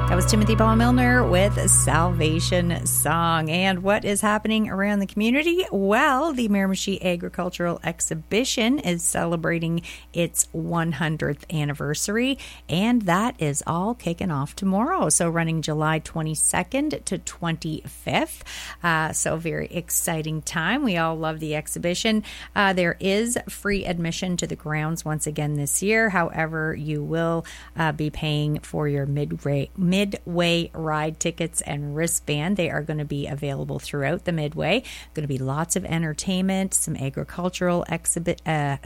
That was Timothy Paul Milner with Salvation Song. And what is happening around the community? Well, the Miramichi Agricultural Exhibition is celebrating its 100th anniversary, and that is all kicking off tomorrow. So running July 22nd to 25th. So very exciting time. We all love the exhibition. There is free admission to the grounds once again this year. However, you will be paying for your Midway ride tickets and wristband. They are going to be available throughout the Midway. Going to be lots of entertainment, some agricultural exhibits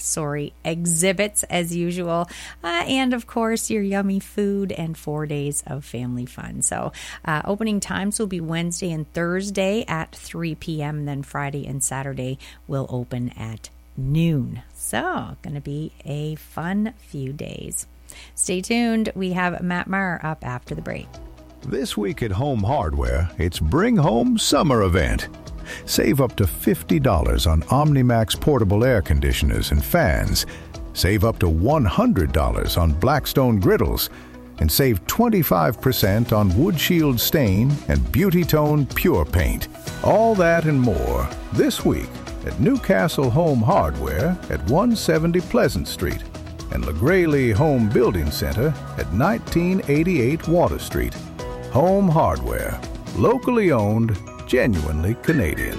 as usual, and of course your yummy food and 4 days of family fun. So opening times will be Wednesday and Thursday at 3 p.m. and then Friday and Saturday will open at noon. So going to be a fun few days. Stay tuned. We have Matt Maher up after the break. This week at Home Hardware, it's Bring Home Summer Event. Save up to $50 on OmniMax portable air conditioners and fans. Save up to $100 on Blackstone griddles. And save 25% on Wood Shield Stain and Beauty Tone Pure Paint. All that and more this week at Newcastle Home Hardware at 170 Pleasant Street and LaGraylee Home Building Center at 1988 Water Street. Home Hardware, locally owned, genuinely Canadian.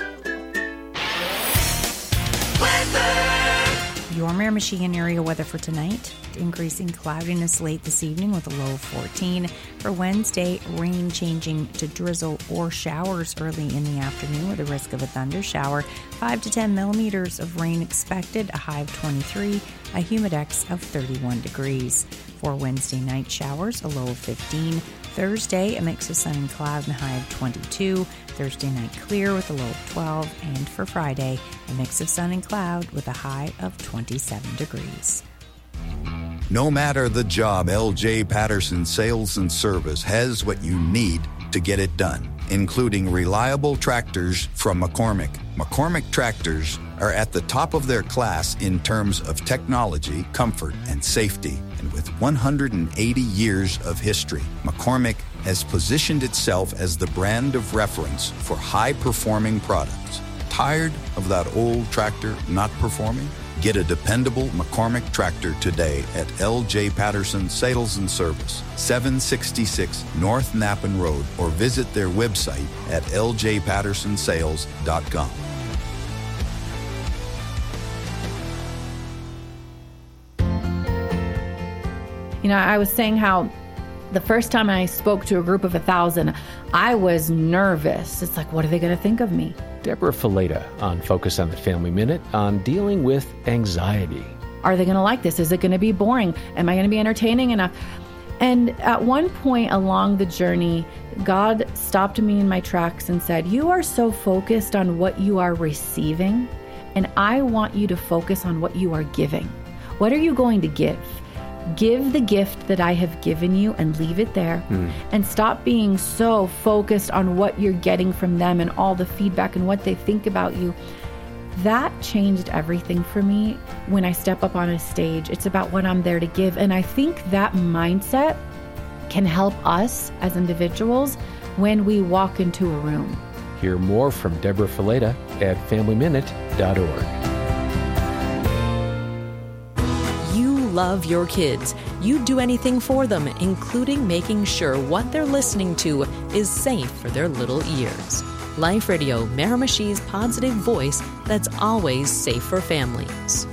Your Miramichi area weather for tonight. Increasing cloudiness late this evening with a low of 14. For Wednesday, rain changing to drizzle or showers early in the afternoon with a risk of a thunder shower. 5 to 10 millimeters of rain expected, a high of 23, a humidex of 31 degrees. For Wednesday night, showers, a low of 15. Thursday, a mix of sun and cloud and a high of 22. Thursday night, clear with a low of 12. And for Friday, a mix of sun and cloud with a high of 27 degrees. No matter the job, LJ Patterson Sales and Service has what you need to get it done, including reliable tractors from McCormick. McCormick tractors are at the top of their class in terms of technology, comfort, and safety. And with 180 years of history, McCormick has positioned itself as the brand of reference for high-performing products. Tired of that old tractor not performing? Get a dependable McCormick tractor today at LJ Patterson Sales and Service, 766 North Nappen Road, or visit their website at ljpattersonsales.com. You know, I was saying how the first time I spoke to a group of 1,000, I was nervous. It's like, what are they going to think of me? Deborah Fileta on Focus on the Family Minute on dealing with anxiety. Are they going to like this? Is it going to be boring? Am I going to be entertaining enough? And at one point along the journey, God stopped me in my tracks and said, you are so focused on what you are receiving, and I want you to focus on what you are giving. What are you going to give? Give the gift that I have given you and leave it there, and stop being so focused on what you're getting from them and all the feedback and what they think about you. That changed everything for me. When I step up on a stage, it's about what I'm there to give. And I think that mindset can help us as individuals when we walk into a room. Hear more from Deborah Fileta at FamilyMinute.org. Love your kids. You'd do anything for them, including making sure what they're listening to is safe for their little ears. Life Radio, Miramichi's positive voice that's always safe for families.